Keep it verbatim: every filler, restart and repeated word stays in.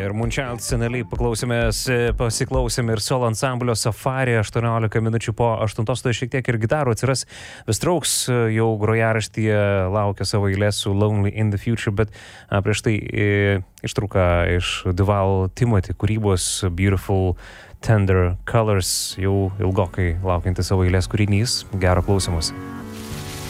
ir Moonchild senaliai paklausėmės, pasiklausėm ir solo ansamblio Safari aštuoniolika minučių po aštuntos, tai šiek tiek ir gitarų atsiras. The Strokes jau grojaraštyje laukia savo eilės su Lonely in the Future, bet a, prieš tai e, ištrauka iš Duval Timothy kūrybos Beautiful Tender Colors, jau ilgokai laukianti savo eilės kūrinys. Gero klausymosi.